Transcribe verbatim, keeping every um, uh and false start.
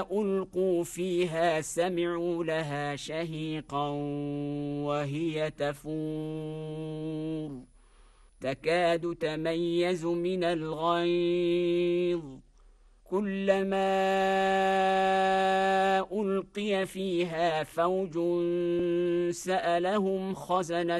ألقوا فيها سمعوا لها شهيقا وهي تفور تكاد تميز من الغيظ كلما ألقي فيها فوج سألهم خزنتها